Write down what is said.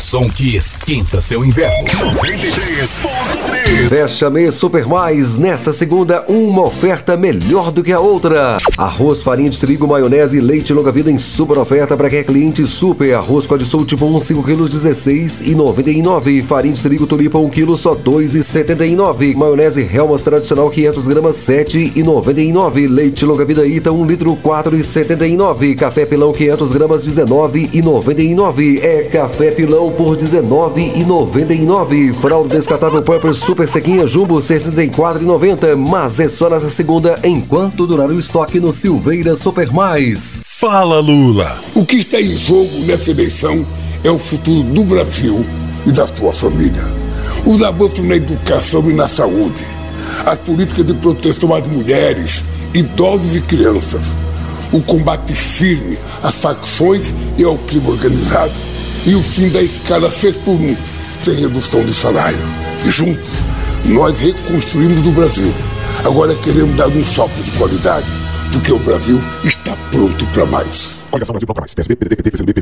som que esquenta seu inverno. 93.3. Fecha mês Super Mais. Nesta segunda, uma oferta melhor do que a outra. Arroz, farinha de trigo, maionese e leite longa-vida em super oferta para quem é cliente super. Arroz Codsul tipo 1, 5 kg, R$16,99. Farinha de trigo Tulipa 1 kg, só R$2,79. Maionese Helmas tradicional 500 gramas, R$7,99. Leite longa-vida Ita 1 litro, R$4,79. Café Pilão 500 gramas, R$19,99. É Café Pilão por R$19,99. Fralda descartável Pampers super sequinha Jumbo, R$64,90. Mas é só nessa segunda, enquanto durar o estoque no Silveira Super Mais. Fala, Lula. O que está em jogo nessa eleição é o futuro do Brasil e da sua família. Os avanços na educação e na saúde, as políticas de proteção às mulheres, idosos e crianças, o combate firme às facções e ao crime organizado e o fim da escala 6x1, sem redução de salário. Juntos, nós reconstruímos o Brasil. Agora queremos dar um salto de qualidade, porque o Brasil está pronto para mais. Coligação Brasil Procura Mais. PSB, PDT, PT, PCdoB, PV,